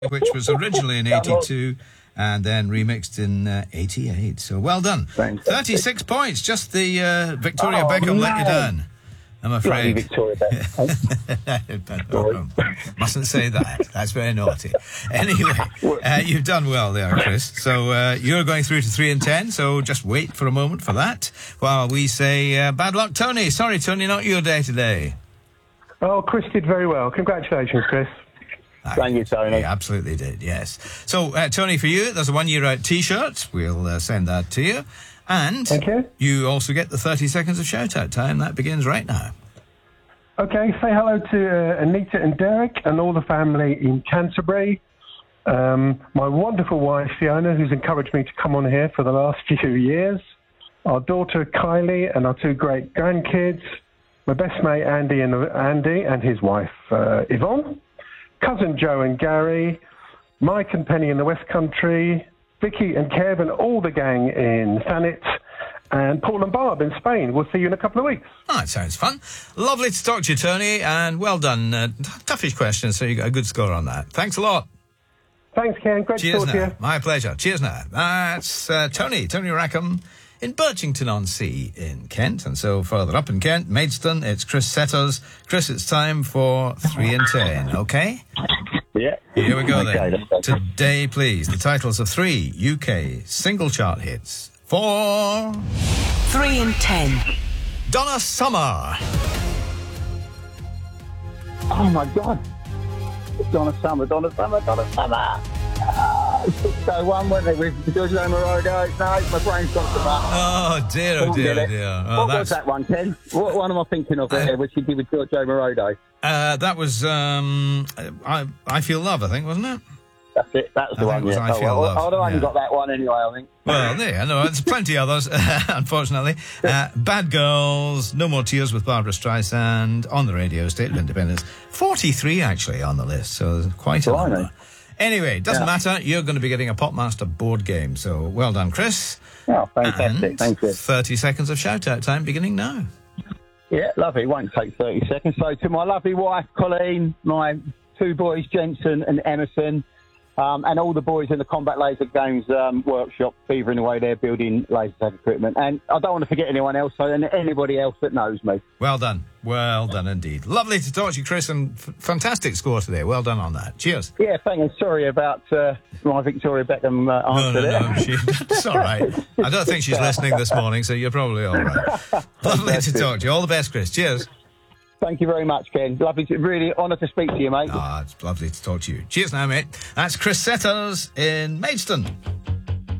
which was originally in 82 and then remixed in 88. So well done. Fantastic. 36 points. Just the Victoria Beckham let you down, I'm afraid. Victoria Beckham. Mustn't say that. That's very naughty. Anyway, you've done well there, Chris. So you're going through to 3 and 10, so just wait for a moment for that while we say bad luck, Tony. Sorry, Tony, not your day today. Oh, Chris did very well. Congratulations, Chris. Thank you, Tony. He absolutely did, yes. So, Tony, for you, there's a 1 year out T-shirt. We'll send that to you. And Thank you. You also get the 30 seconds of shout-out time. That begins right now. Okay, say hello to Anita and Derek and all the family in Canterbury. My wonderful wife, Fiona, who's encouraged me to come on here for the last few years. Our daughter, Kylie, and our 2 great grandkids. My best mate, Andy and his wife, Yvonne. Cousin Joe and Gary, Mike and Penny in the West Country, Vicky and Kev and all the gang in Thanet, and Paul and Barb in Spain. We'll see you in a couple of weeks. Oh, that sounds fun. Lovely to talk to you, Tony, and well done. Toughish question, so you got a good score on that. Thanks a lot. Thanks, Ken. Great to talk to you. My pleasure. Cheers now. That's Tony Rackham in Birchington-on-Sea in Kent. And so further up in Kent, Maidstone, it's Chris Setters. Chris, it's time for 3 and 10, okay? Yeah. Here we go then. Today, please, the titles of 3 UK single chart hits for 3 and 10. Donna Summer. Oh, my God. Donna Summer. So one, weren't they, with Giorgio Moroder? No, my brain's gone to that. Oh, dear. Oh, what was that one, Ken? What one am I thinking of there, which he did with Giorgio Moroder? That was I Feel Love, I think, wasn't it? That's it. That was the one, yeah. I Feel Love. I've only got that one anyway, I think. Well, there, no, there's plenty others, unfortunately. Bad Girls, No More Tears with Barbara Streisand, On the Radio, State of Independence. 43, actually, on the list, so quite a number. Anyway, doesn't matter. You're going to be getting a Popmaster board game, so well done, Chris. Oh, fantastic. And thank you. 30 seconds of shout-out time beginning now. Yeah, lovely. It won't take 30 seconds. So to my lovely wife, Colleen, my 2 boys, Jensen and Emerson, and all the boys in the Combat Laser Games workshop, beavering away there, building laser tag equipment. And I don't want to forget anyone else, and anybody else that knows me. Well done. Well done indeed. Lovely to talk to you, Chris, and fantastic score today. Well done on that. Cheers. Yeah, thank you. Sorry about my Victoria Beckham answer there. No, it's all right. I don't think she's listening this morning, so you're probably all right. Lovely to talk to you. All the best, Chris. Cheers. Thank you very much, Ken. Really honoured to speak to you, mate. It's lovely to talk to you. Cheers now, mate. That's Chris Setters in Maidstone.